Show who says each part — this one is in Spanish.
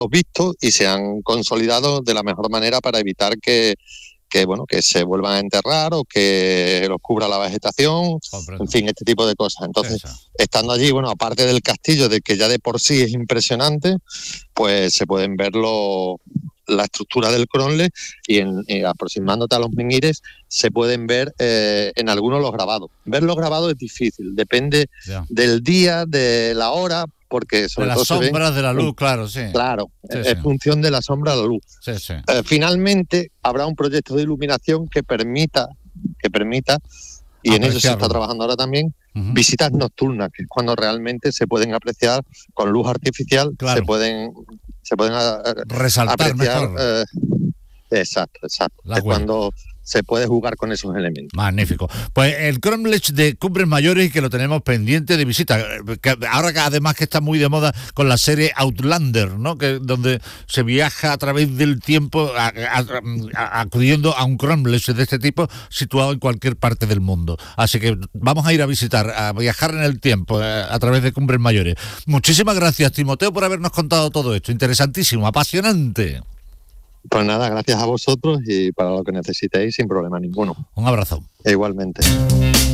Speaker 1: vistos y se han consolidado de la mejor manera para evitar que se vuelvan a enterrar o que los cubra la vegetación,
Speaker 2: Comprendo.
Speaker 1: en fin, este tipo de cosas. Entonces,
Speaker 2: Sí.
Speaker 1: estando allí, aparte del castillo, de que ya de por sí es impresionante, pues se pueden ver la estructura del Cronle y aproximándote a los menhires se pueden ver en algunos los grabados. Ver los grabados es difícil, depende del día, de la hora, porque sobre
Speaker 2: de
Speaker 1: todo
Speaker 2: las sombras de la luz, claro, sí.
Speaker 1: Claro, es función de la sombra a la luz.
Speaker 2: Sí.
Speaker 1: Finalmente habrá un proyecto de iluminación que permita, y en ello se está trabajando ahora también, visitas nocturnas, que es cuando realmente se pueden apreciar con luz artificial,
Speaker 2: claro.
Speaker 1: se pueden
Speaker 2: resaltar
Speaker 1: apreciar,
Speaker 2: mejor.
Speaker 1: Exacto. Es cuando se puede jugar con esos elementos.
Speaker 2: Magnífico. Pues el Cromlech de Cumbres Mayores, que lo tenemos pendiente de visita, que ahora además que está muy de moda con la serie Outlander, ¿no? Donde se viaja a través del tiempo acudiendo a un Cromlech de este tipo situado en cualquier parte del mundo. Así que vamos a ir a visitar, a viajar en el tiempo a través de Cumbres Mayores. Muchísimas gracias, Timoteo, por habernos contado todo esto. Interesantísimo, apasionante.
Speaker 1: Pues nada, gracias a vosotros y para lo que necesitéis sin problema ninguno.
Speaker 2: Un abrazo.
Speaker 1: Igualmente.